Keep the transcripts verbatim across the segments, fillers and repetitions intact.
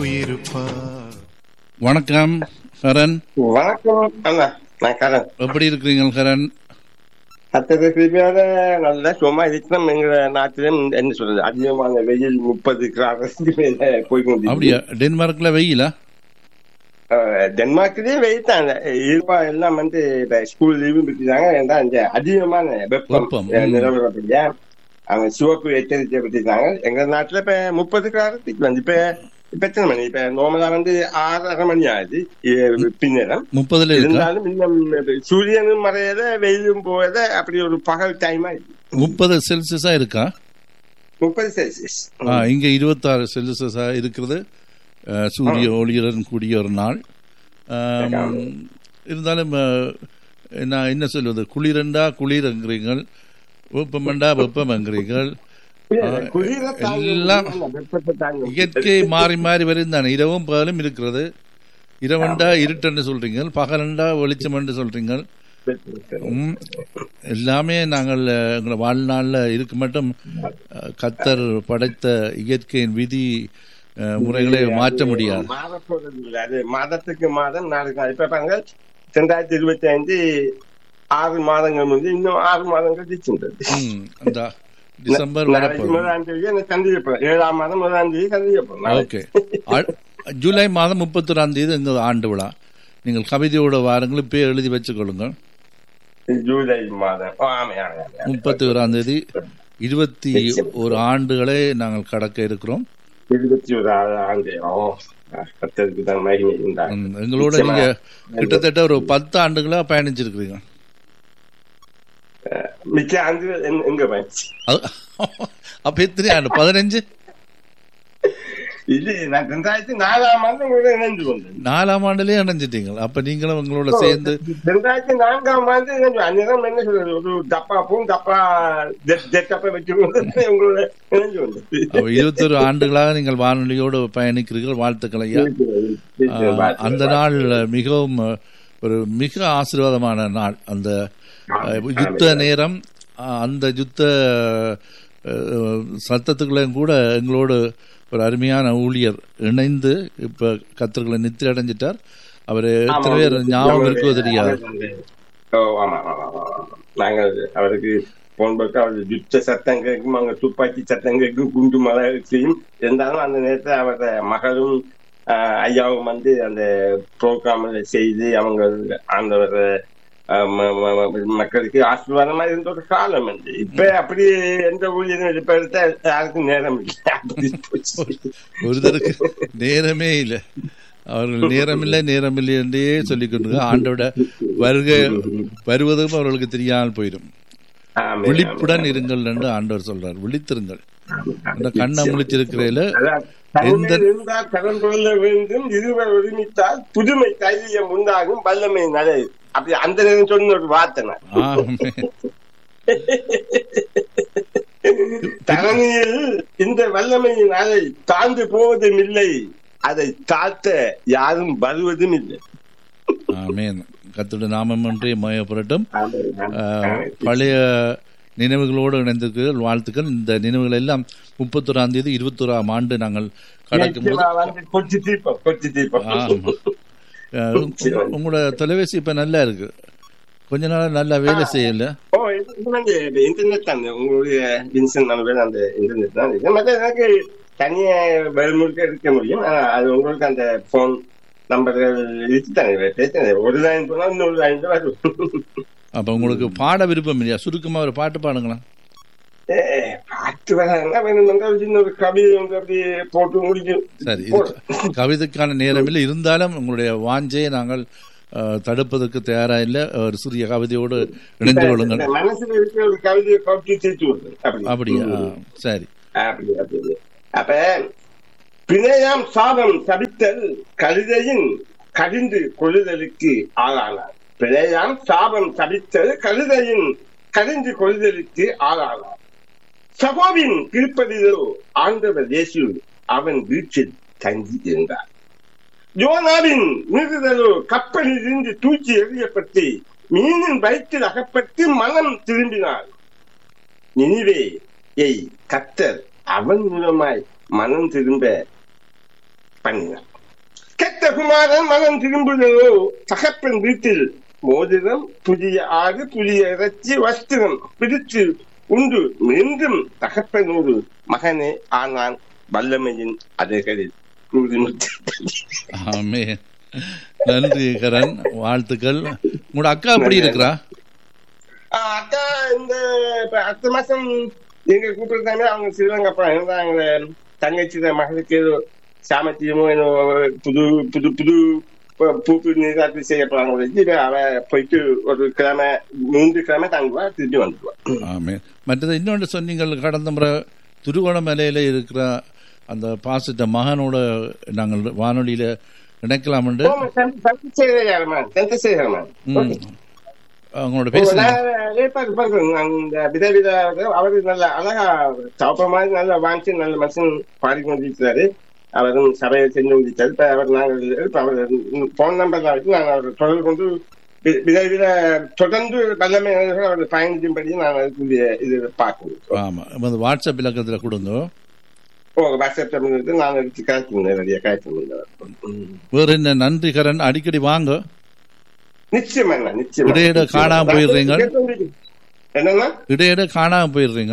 குடியிருப்பார். வணக்கம் கரண். வணக்கம் அண்ணா, நான் கரண். எப்படி இருக்கிறீங்க கரண்? அத்தனை கிருமியாக நல்ல சும்மா இருக்கணும். எங்க நாட்டிலும் என்ன சொல்றது, அதிகமான வெயில் முப்பது கிராமத்துக்கு மேல போய்கொண்டு. அப்படியா? டென்மார்க்ல வெயிலா? டென்மார்க்லயே வெயில் தான் இருப்பா. எல்லாம் வந்து ஸ்கூல் லீவும் விட்டுட்டாங்க. ஏன்னா இந்த அதிகமான வெப்பம் நிலவரப்படியா அவங்க சிவப்பு எச்சரிக்கை விட்டுட்டாங்க. எங்க நாட்டுல இப்ப முப்பது கிராமத்துக்கு வந்து இப்ப இப்ப எத்தனை மணி? இப்ப நார்மலா வந்து ஆறரை மணி ஆகுது பின்னரம். முப்பதுல இருந்தாலும் இன்னும் சூரியனும் மறையத வெயிலும் போவத அப்படி ஒரு பகல் டைமா இருக்கு. முப்பது செல்சியஸா இருக்கா? முப்பது செல்சியஸ். இங்க இருபத்தி ஆறு செல்சியஸா இருக்கிறது. சூரிய ஒளியுடன் கூடிய ஒரு நாள். இருந்தாலும் நான் என்ன சொல்வது, குளிரண்டா குளிர்ங்கிறீர்கள், வெப்பமண்டா வெப்பம்ங்கிறீர்கள். எல்லாம் இயற்கை மாறி மாறி வரும் தானே. இரவும் பகலும் இருக்கிறது. இரவண்டா இருட்டன்னு சொல்றீங்க, பகலண்டா வெளிச்சம் என்று சொல்றீங்க. எல்லாமே நாங்கள் எங்களை வாழ்நாள்ல இருக்க மட்டும் கத்தர் படைத்த இயற்கையின் விதி முறைகளை மாற்ற முடியாது. மாதத்துக்கு மாதம் நாளைக்கு இப்ப பாருங்க, ரெண்டாயிரத்தி இருபத்தி ஐந்து ஆறு மாதங்கள் வந்து இன்னும் ஆறு மாதங்கள் டிசம்பர் ஏழாம் மாதம் முதலாம் தேதி சந்திக்கப்போம். ஓகே, ஜூலை மாதம் முப்பத்தி ஒராம் தேதி எங்கள் ஆண்டு விழா. நீங்கள் கவிதையோட வாரங்கள் இப்ப எழுதி வச்சுக்கொள்ளுங்கள். ஜூலை மாதம் முப்பத்தி ஓராம் தேதி இருபத்தி ஒரு ஆண்டுகளை நாங்கள் கடக்க இருக்கிறோம். இருபத்தி ஒரு ஆண்டு எங்களோட நீங்க கிட்டத்தட்ட ஒரு பத்து ஆண்டுகளா பயணிச்சிருக்கிறீங்க. மிச்ச ஆண்டு எங்க பயணிச்சு? அப்ப எத்தனை ஆண்டு? பதினஞ்சு. இது நான் ரெண்டாயிரத்தி நாலாம் ஆண்டு உங்களோட இணைஞ்சு கொண்டேன். நாலாம் ஆண்டுலயே இணைஞ்சிட்டீங்க. அப்ப நீங்களும் உங்களோட சேர்ந்து ரெண்டாயிரத்தி நான்காம் ஆண்டு அந்நேரம் என்ன சொல்றது, ஒரு டப்பாப்பும் டப்பா டப்பா வச்சுக்கொண்டு உங்களோட இணைஞ்சு கொண்டேன். இருபத்தி ஒரு ஆண்டுகளாக நீங்கள் வானொலியோடு பயணிக்கிறீர்கள். வாழ்த்துக்கள் ஐயா. அந்த நாள் மிகவும் ஒரு மிக ஆசீர்வாதமான நாள். அந்த யுத்த நேரம், அந்த யுத்த சத்தத்துக்குள்ளேயும் கூட எங்களோடு ஒரு அருமையான ஊழியர் இணைந்து இப்ப கத்தர்களை நித்திரை அடைஞ்சிட்டார். அவரு எத்தனை பேர் ஞாபகம் இருக்கோ தெரியாது. நாங்கள் அவருக்கு போன் போட்டு அவரு யுத்த சத்தம் கேட்கும், அவங்க துப்பாக்கி சத்தம் கேட்கும், குண்டு மழை செய்யும். இருந்தாலும் அந்த நேரத்தில் அவரோட மகளும் ஐயாவும் வந்து அந்த ப்ரோக்ராம் செய்து அவங்க ஆண்டவர் மக்களுக்கு ஆசீர்வாதமா இருந்த ஒரு காலம் வந்து. இப்ப அப்படி எந்த ஊழியரும் இப்ப எடுத்தா யாருக்கும் நேரம் இல்லை. ஒருத்தருக்கு நேரமே இல்லை. அவர்கள் நேரம் இல்லை நேரம் இல்லை என்றே சொல்லிக் கொண்டு ஆண்டோட வருகை வருவதும் அவர்களுக்கு தெரியாமல் போயிடும். விழிப்புடன் இருங்கள் என்று ஆண்டவர் சொல்றார். விழித்திருங்கள். அந்த கண்ணை முழிச்சிருக்கிறதுல கடன் கொள்ள வேண்டும், இருவர் ஒருமித்தால் புதுமை தைரியம் உண்டாகும், வல்லமை நல்லது. அப்படி அந்த நேரம் சொன்ன ஒரு வார்த்தை. தரணியில் இந்த வல்லமையின் அலை தாழ்ந்து போவதும் இல்லை, அதை தாழ்த்த யாரும் வருவதும் இல்லை. ஆமென். கர்த்தருடைய நாமம் ஒன்றே மகிமைப்படட்டும். பழைய நினைவுகளோடு இணைந்திருக்கிறீர்கள். வாழ்த்துக்கள். இந்த நினைவுகள் எல்லாம் முப்பத்தி ஓராம் தேதி இருபத்தி ஓராம் ஆண்டு நாங்கள் கடக்கும் போது உங்களோட தொலைபேசி இப்ப நல்லா இருக்கு. கொஞ்ச நாள் நல்லா வேலை செய்யல. இன்டர்நெட் தான் உங்களுடைய அந்த இன்டர்நெட் தான் எனக்கு தனியா வேல்முழுக்க இருக்க முடியும். அது உங்களுக்கு அந்த போன் நம்பர்கள் இருக்குதானே, பேசுறேன். ஒரு லைன் போனா இன்னொரு லைன் தான் வரும். அப்ப உங்களுக்கு பாட விருப்பம் இல்லையா? சுருக்கமா ஒரு பாட்டு பாடுங்களா? பாட்டு வேணும், கவிதை அப்படி போட்டு முடிக்கும். சரி, கவிதைக்கான நேரம் இல்லை. இருந்தாலும் உங்களுடைய வாஞ்சையை நாங்கள் தடுப்பதற்கு தயாரா இல்லை. ஒரு சிறிய கவிதையோடு இணைந்து கொள்ளுங்கள். மனசுல இருக்கிற ஒரு கவிதையை அப்படியா? சரி. அப்ப பிணையாம் சாபம் சபித்தல் கழுதையின் கடிந்து கொள்ளுதலுக்கு ஆளானார். பிணையாம் சாபம் சபித்தல் கழுதையின் கடிந்து கொள்ளுதலுக்கு ஆளானார். சகோவின் திருப்பதிலோ ஆண்டவர் இயேசு அவன் வீட்டில் தங்கி இருந்தார். யோனாவின் மீறுதலோ கப்பலில் இருந்து தூக்கி எறியப்பட்டு மீனின் வயிற்றில் அகப்பட்டு மனம் திரும்பினார். நினிவேயை கர்த்தர் அவன் மூலமாய் மனம் திரும்ப பண்ணினார். கெட்ட குமாரன் மகன் திரும்புதலோ தகப்பன் வீட்டில் மோதிரம் புதிய ஆறு புதிய இறைச்சி வஸ்திரம் பிடித்து உண்டு மீண்டும் தகப்பனோடு மகனே ஆனான் வல்லமையின் அதைகளில். நன்றி கரண், வாழ்த்துக்கள். உங்களோட அக்கா எப்படி இருக்கிறா? அக்கா இந்த அடுத்த மாசம் எங்க கூப்பிடுறாங்க. அவங்க ஸ்ரீலங்கா போறாங்க. தங்கச்சி மகளுக்கு ஏதோ சாமத்தியமோ ஏதோ புது புது புது பூப்பு நீராட்டு செய்ய போறாங்க. அவ போயிட்டு ஒரு கிழமை மூன்று கிழமை தங்குவா, திரும்பி வந்துடுவா. ஆமே. மற்றது இன்னொன்று சொன்னீங்கள், கடந்த முறை திருகோணமலையில இருக்கிற அந்த பாசிட்ட மகனோட நாங்கள் வானொலியில இணைக்கலாம். அவங்களோட பேச ஏற்பாடு பண்றேன். விதவித அவரு நல்ல அழகா சாப்பிட மாதிரி நல்ல வாங்கி நல்ல மனுஷன் பாடிக்கொண்டிருக்கிறாரு. அவரும் சபையை செஞ்சு முடிச்சாரு. இப்ப அவர் நாங்கள் அவர் போன் நம்பர் தான் வச்சு நாங்கள் அவர் தொடர்பு கொண்டு விதவித தொடர்ந்து வல்லமை அவர் பயணிக்கும்படி நாங்கள் அதுக்குரிய இது பார்க்கணும். ஆமா, வாட்ஸ்அப் இலக்கத்துல கொடுங்க. வேற என்ன? நன்றி கரண், அடிக்கடி வாங்க. நிச்சயமா நிச்சயமா. இடையிட காணாம போயிடுறீங்க. என்னன்னா இடையிட காணாம போயிடுறீங்க.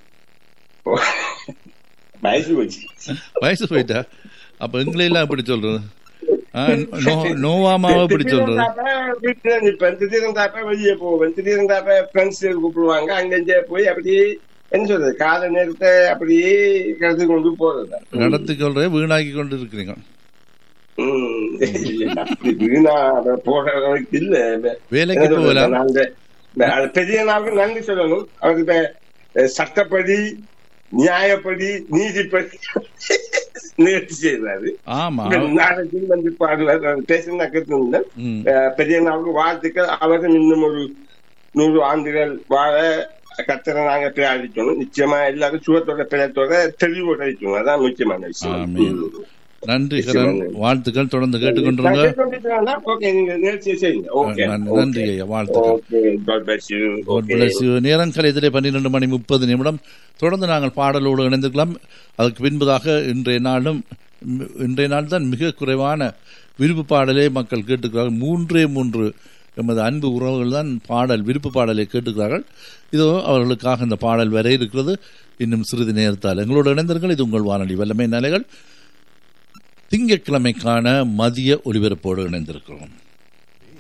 வயசு போச்சு. வயசு போயிட்டா அப்ப எங்களை எல்லாம் எப்படி சொல்றது? நோவாமாவை எப்படி சொல்றது? வெளியே போவேன், திடீர்னு ஃப்ரெண்ட்ஸ் கூப்பிடுவாங்க, அங்க போய் அப்படியே என்ன சொல்றது கால நேரத்தை அப்படியே கடத்தி கொண்டு போறது. நடத்தி கொள்ற வீணாக்கி கொண்டு இருக்கிறீங்க. வீணா போடுறதுக்கு இல்ல, வேலைக்கு போகலாம். பெரிய நாளுக்கு நன்றி சொல்லணும். அவருக்கு சட்டப்படி நியாயப்படி நீதிப்படி நிகழ்ச்சி செய்யறாரு. நாளைக்கு வந்து பாடுவார். பேசுனா கேட்டு பெரிய நாளுக்கு வாழ்த்துக்கள். அவரும் இன்னும் ஒரு நூறு ஆண்டுகள் வாழ கத்தரை நாங்க பிரார்த்திக்கணும். நிச்சயமா எல்லாரும் சுகத்தோட பிழைத்தோட தெளிவோட இருக்கணும். அதான் முக்கியமான விஷயம். நன்றி கரண், வாழ்த்துக்கள். தொடர்ந்து கேட்டுக்கொண்டிருங்க. நன்றி ஐயா, வாழ்த்துக்கள். நேரம் கலையத்திலே பன்னிரண்டு மணி முப்பது நிமிடம். தொடர்ந்து நாங்கள் பாடலோடு இணைந்துக்கலாம். அதுக்கு பின்பதாக இன்றைய நாளும் இன்றைய நாள் தான் மிக குறைவான விருப்பு பாடலே மக்கள் கேட்டுக்கிறார்கள். மூன்றே மூன்று எமது அன்பு உறவுகள் தான் பாடல் விருப்பு பாடலை கேட்டுக்கிறார்கள். இதோ அவர்களுக்காக இந்த பாடல் வர இருக்கிறது இன்னும் சிறிது நேரத்தால். எங்களோடு இணைந்தீர்கள். இது உங்கள் வானொலி வல்லமை நிலைகள். திங்கட்கிழமைக்கான மதிய ஒலிபரப்போடு இணைந்திருக்கிறோம்.